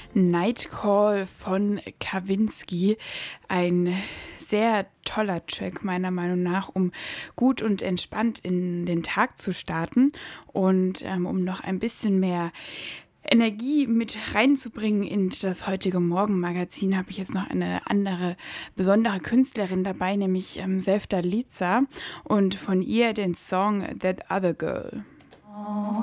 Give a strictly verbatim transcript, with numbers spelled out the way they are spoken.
Night Call von Kavinsky. Ein sehr toller Track meiner Meinung nach, um gut und entspannt in den Tag zu starten und ähm, um noch ein bisschen mehr Energie mit reinzubringen in das heutige Morgenmagazin, habe ich jetzt noch eine andere besondere Künstlerin dabei, nämlich ähm, Sevda Liza und von ihr den Song That Other Girl.